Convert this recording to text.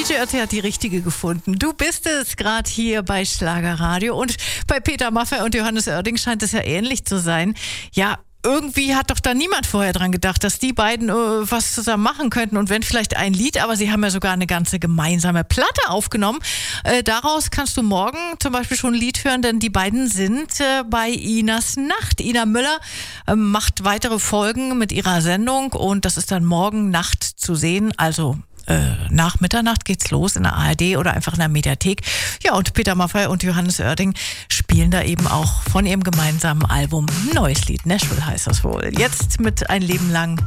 DJ Ötzi hat die richtige gefunden. Du bist es gerade hier bei Schlagerradio. Und bei Peter Maffay und Johannes Oerding scheint es ja ähnlich zu sein. Ja, irgendwie hat doch da niemand vorher dran gedacht, dass die beiden was zusammen machen könnten. Und wenn vielleicht ein Lied, aber sie haben ja sogar eine ganze gemeinsame Platte aufgenommen. Daraus kannst du morgen zum Beispiel schon ein Lied hören, denn die beiden sind bei Inas Nacht. Ina Müller macht weitere Folgen mit ihrer Sendung und das ist dann morgen Nacht zu sehen. Also nach Mitternacht geht's los in der ARD oder einfach in der Mediathek. Ja, und Peter Maffay und Johannes Oerding spielen da eben auch von ihrem gemeinsamen Album ein neues Lied. Nashville heißt das wohl. Jetzt mit Ein Leben lang